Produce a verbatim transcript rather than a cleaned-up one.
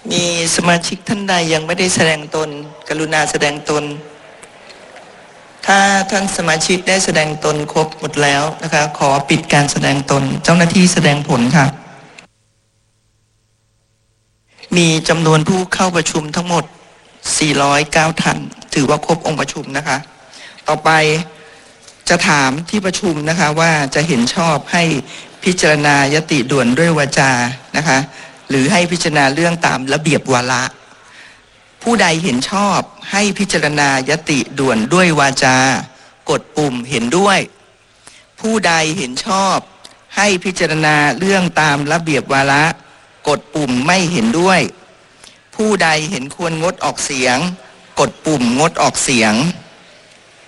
มีสมาชิกท่านใดยังไม่ได้แสดงตนกรุณาแสดงตนถ้าท่านสมาชิกได้แสดงตนครบหมดแล้วนะคะขอปิดการแสดงตนเจ้าหน้าที่แสดงผลค่ะมีจำนวนผู้เข้าประชุมทั้งหมดสี่ร้อยเก้าท่านถือว่าครบองค์ประชุมนะคะต่อไปจะถามที่ประชุมนะคะว่าจะเห็นชอบให้พิจารณายติด่วนด้วยวาจานะคะหรือให้พิจารณาเรื่องตามระเบียบวาระผู้ใดเห็นชอบให้พิจารณายติด่วนด้วยวาจากดปุ่มเห็นด้วยผู้ใดเห็นชอบให้พิจารณาเรื่องตามระเบียบวาระกดปุ่มไม่เห็นด้วยผู้ใดเห็นควรงดออกเสียงกดปุ่มงดออกเสียง